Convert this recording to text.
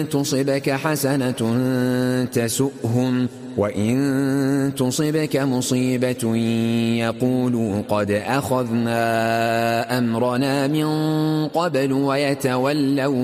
تصبك حسنة تسؤهم وإن تصبك مصيبة يقولوا قد أخذنا أمرنا من قبل ويتولوا